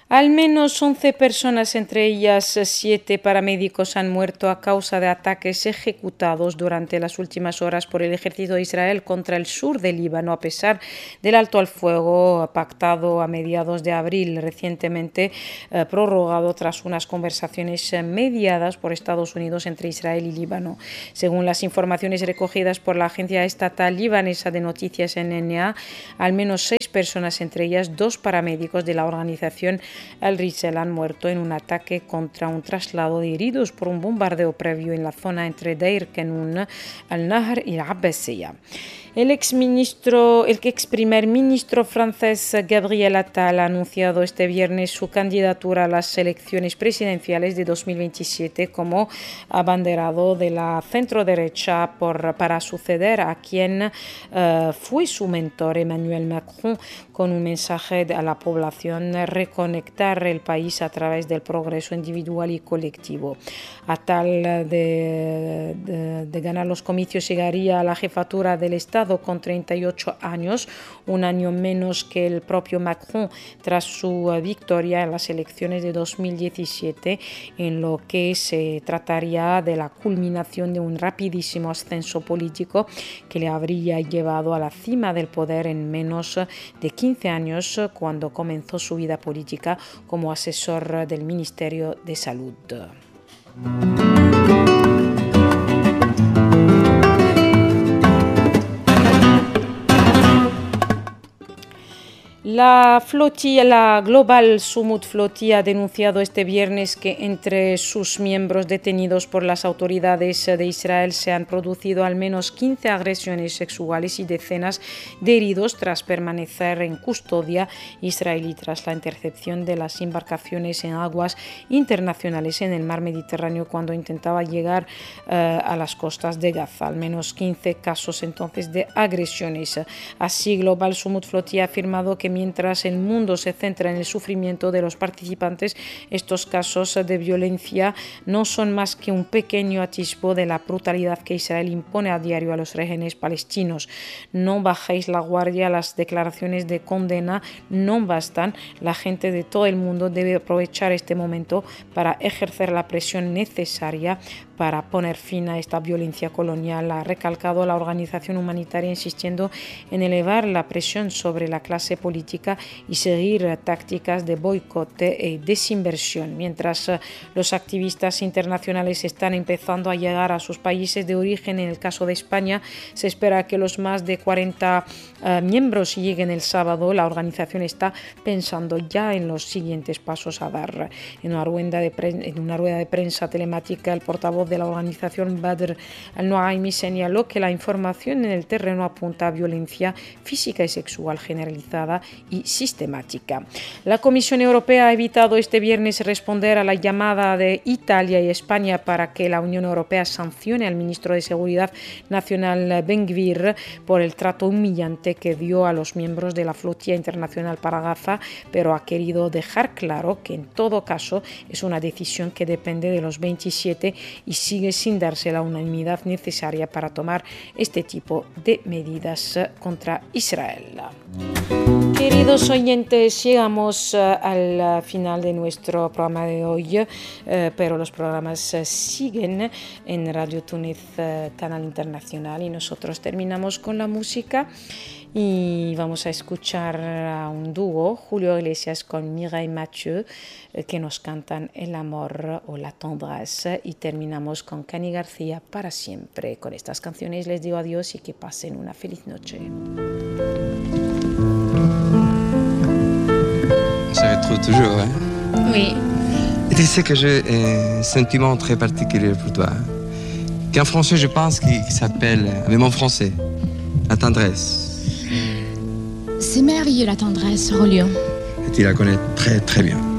Al menos 11 personas, entre ellas 7 paramédicos, han muerto a causa de ataques ejecutados durante las últimas horas por el ejército de Israel contra el sur del Líbano, a pesar del alto al fuego pactado a mediados de abril, recientemente prorrogado tras unas conversaciones mediadas por Estados Unidos entre Israel y Líbano. Según las informaciones recogidas por la agencia estatal libanesa de noticias NNA, al menos 6 personas, entre ellas 2 paramédicos de la organización Al-Risel, han muerto en un ataque contra un traslado de heridos por un bombardeo previo en la zona entre Deir Kenun, Al-Nahr y Abbasiyah. El ex primer ministro francés Gabriel Attal ha anunciado este viernes su candidatura a las elecciones presidenciales de 2027 como abanderado de la centroderecha para suceder a quien fue su mentor Emmanuel Macron, con un mensaje a la población: reconectar el país a través del progreso individual y colectivo. Attal de ganar los comicios llegaría a la jefatura del Estado con 38 años, un año menos que el propio Macron, tras su victoria en las elecciones de 2017, en lo que se trataría de la culminación de un rapidísimo ascenso político que le habría llevado a la cima del poder en menos de 15 años, cuando comenzó su vida política como asesor del Ministerio de Salud. La Global Summit Flotilla ha denunciado este viernes que entre sus miembros detenidos por las autoridades de Israel se han producido al menos 15 agresiones sexuales y decenas de heridos tras permanecer en custodia israelí tras la intercepción de las embarcaciones en aguas internacionales en el mar Mediterráneo cuando intentaba llegar a las costas de Gaza. Al menos 15 casos entonces de agresiones. Así, Global Summit Flotilla ha afirmado que mientras el mundo se centra en el sufrimiento de los participantes, estos casos de violencia no son más que un pequeño atisbo de la brutalidad que Israel impone a diario a los rehenes palestinos. No bajéis la guardia, las declaraciones de condena no bastan. La gente de todo el mundo debe aprovechar este momento para ejercer la presión necesaria para poner fin a esta violencia colonial, ha recalcado la organización humanitaria, insistiendo en elevar la presión sobre la clase política y seguir tácticas de boicot y desinversión. Mientras los activistas internacionales están empezando a llegar a sus países de origen, en el caso de España se espera que los más de 40 miembros lleguen el sábado. La organización está pensando ya en los siguientes pasos a dar. En una rueda de prensa telemática, el portavoz de la organización Badr al-Nuaimi señaló que la información en el terreno apunta a violencia física y sexual generalizada y sistemática. La Comisión Europea ha evitado este viernes responder a la llamada de Italia y España para que la Unión Europea sancione al ministro de Seguridad Nacional Ben-Gvir por el trato humillante que dio a los miembros de la flotilla internacional para Gaza, pero ha querido dejar claro que en todo caso es una decisión que depende de los 27 y sigue sin darse la unanimidad necesaria para tomar este tipo de medidas contra Israel. Queridos oyentes, llegamos al final de nuestro programa de hoy, pero los programas siguen en Radio Túnez, Canal Internacional, y nosotros terminamos con la música. Y vamos a escuchar a un dúo, Julio Iglesias con Mireille Mathieu, que nos cantan El amor o la tendresse, y terminamos con Cani García, Para siempre. Con estas canciones les digo adiós y que pasen una feliz noche. Ça va être toujours, hein? Oui. Et tu sais que j'ai un sentiment très particulier pour toi. Qu'en français, je pense qu'il s'appelle, avec mon français, la tendresse. C'est merveilleux la tendresse, Rollion. Et tu la connais très très bien.